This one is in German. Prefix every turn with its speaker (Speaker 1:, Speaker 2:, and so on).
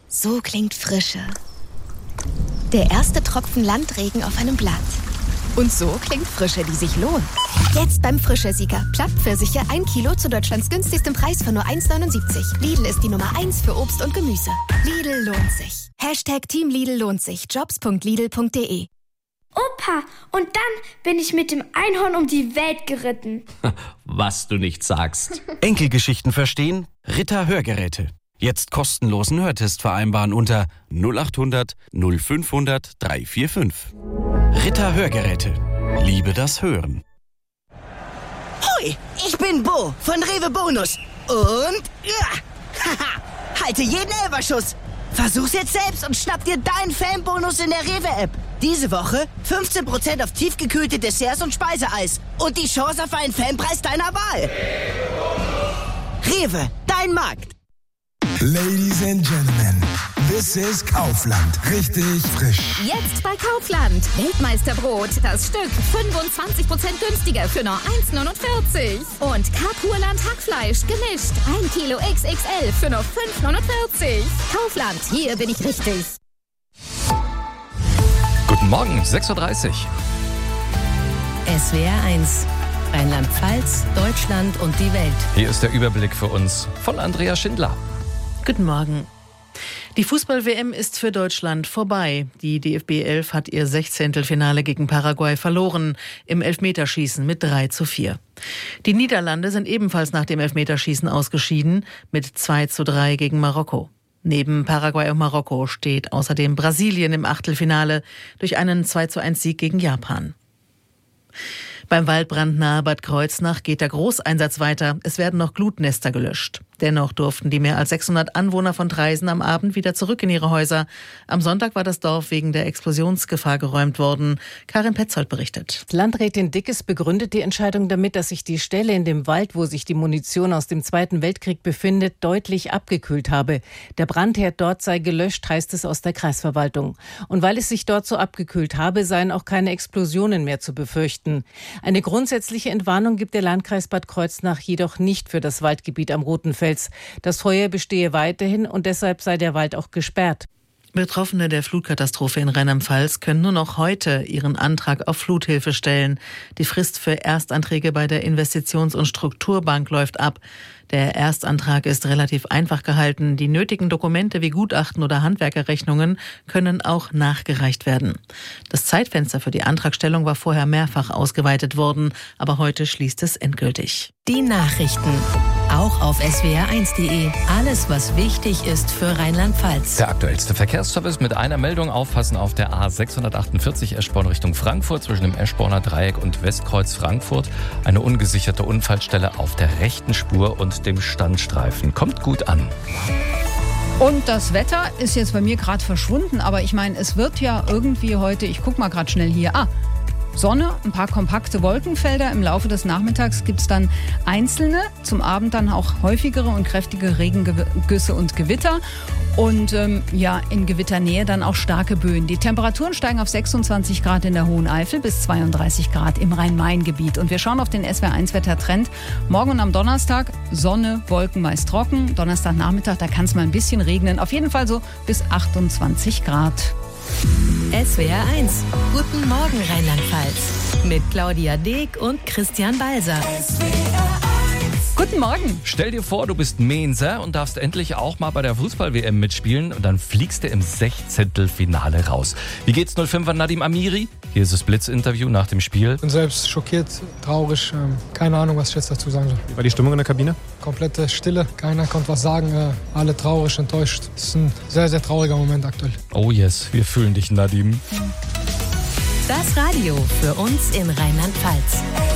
Speaker 1: So klingt Frische. Der erste Tropfen Landregen auf einem Blatt. Und so klingt Frische, die sich lohnt. Jetzt beim Frische-Sieger. Plattpfirsiche 1 Kilo zu Deutschlands günstigstem Preis von nur 1,79. Lidl ist die Nummer 1 für Obst und Gemüse. Lidl lohnt sich. #Team Lidl lohnt sich. Jobs.lidl.de.
Speaker 2: Opa, und dann bin ich mit dem Einhorn um die Welt geritten.
Speaker 3: Was du nicht sagst.
Speaker 4: Enkelgeschichten verstehen? Ritter Hörgeräte. Jetzt kostenlosen Hörtest vereinbaren unter 0800 0500 345. Ritter Hörgeräte. Liebe das Hören.
Speaker 5: Hoi, ich bin Bo von Rewe Bonus. Und halte jeden Elferschuss. Versuch's jetzt selbst und schnapp dir deinen Fanbonus in der Rewe-App. Diese Woche 15% auf tiefgekühlte Desserts und Speiseeis. Und die Chance auf einen Fanpreis deiner Wahl. Rewe, dein Markt.
Speaker 6: Ladies and Gentlemen, this is Kaufland. Richtig frisch.
Speaker 7: Jetzt bei Kaufland. Weltmeisterbrot. Das Stück 25% günstiger für nur 1,49. Und Kapurland Hackfleisch gemischt. 1 Kilo XXL für nur 5,49. Kaufland, hier bin ich richtig.
Speaker 8: Guten Morgen, 6.30 Uhr.
Speaker 9: SWR 1. Rheinland-Pfalz, Deutschland und die Welt.
Speaker 8: Hier ist der Überblick für uns von Andrea Schindler.
Speaker 10: Guten Morgen. Die Fußball-WM ist für Deutschland vorbei. Die DFB 11 hat ihr 16. gegen Paraguay verloren, im Elfmeterschießen mit 3:4. Die Niederlande sind ebenfalls nach dem Elfmeterschießen ausgeschieden, mit 2:3 gegen Marokko. Neben Paraguay und Marokko steht außerdem Brasilien im Achtelfinale durch einen 2:1 gegen Japan. Beim Waldbrand nahe Bad Kreuznach geht der Großeinsatz weiter. Es werden noch Glutnester gelöscht. Dennoch durften die mehr als 600 Anwohner von Traisen am Abend wieder zurück in ihre Häuser. Am Sonntag war das Dorf wegen der Explosionsgefahr geräumt worden. Karin Petzold berichtet.
Speaker 11: Landrätin Dickes begründet die Entscheidung damit, dass sich die Stelle in dem Wald, wo sich die Munition aus dem Zweiten Weltkrieg befindet, deutlich abgekühlt habe. Der Brandherd dort sei gelöscht, heißt es aus der Kreisverwaltung. Und weil es sich dort so abgekühlt habe, seien auch keine Explosionen mehr zu befürchten. Eine grundsätzliche Entwarnung gibt der Landkreis Bad Kreuznach jedoch nicht für das Waldgebiet am Roten Fels. Das Feuer bestehe weiterhin und deshalb sei der Wald auch gesperrt.
Speaker 10: Betroffene der Flutkatastrophe in Rheinland-Pfalz können nur noch heute ihren Antrag auf Fluthilfe stellen. Die Frist für Erstanträge bei der Investitions- und Strukturbank läuft ab. Der Erstantrag ist relativ einfach gehalten. Die nötigen Dokumente wie Gutachten oder Handwerkerrechnungen können auch nachgereicht werden. Das Zeitfenster für die Antragstellung war vorher mehrfach ausgeweitet worden, aber heute schließt es endgültig.
Speaker 9: Die Nachrichten. Auch auf swr1.de. Alles, was wichtig ist für Rheinland-Pfalz.
Speaker 8: Der aktuellste Verkehrsservice mit einer Meldung: Aufpassen auf der A648 Eschborn Richtung Frankfurt zwischen dem Eschborner Dreieck und Westkreuz Frankfurt. Eine ungesicherte Unfallstelle auf der rechten Spur und dem Standstreifen. Kommt gut an.
Speaker 12: Und das Wetter ist jetzt bei mir gerade verschwunden, aber ich meine, es wird ja irgendwie heute, ich gucke mal gerade schnell hier, Sonne, ein paar kompakte Wolkenfelder. Im Laufe des Nachmittags gibt es dann einzelne, zum Abend dann auch häufigere und kräftige Regengüsse und Gewitter. Und in Gewitternähe dann auch starke Böen. Die Temperaturen steigen auf 26 Grad in der Hohen Eifel bis 32 Grad im Rhein-Main-Gebiet. Und wir schauen auf den SWR1-Wettertrend. Morgen und am Donnerstag Sonne, Wolken meist trocken. Donnerstagnachmittag, da kann es mal ein bisschen regnen. Auf jeden Fall so bis 28 Grad.
Speaker 9: SWR 1. Guten Morgen Rheinland-Pfalz. Mit Claudia Deek und Christian Balser.
Speaker 12: Guten Morgen.
Speaker 8: Stell dir vor, du bist Menser und darfst endlich auch mal bei der Fußball-WM mitspielen und dann fliegst du im 16. Finale raus. Wie geht's 05er Nadim Amiri? Hier ist das Blitz-Interview nach dem Spiel.
Speaker 13: Ich bin selbst schockiert, traurig, keine Ahnung, was ich jetzt dazu sagen soll.
Speaker 14: Wie war die Stimmung in der Kabine?
Speaker 13: Komplette Stille, keiner konnte was sagen, alle traurig, enttäuscht. Das ist ein sehr, sehr trauriger Moment aktuell.
Speaker 8: Oh yes, wir fühlen dich, Nadim.
Speaker 9: Das Radio für uns in Rheinland-Pfalz.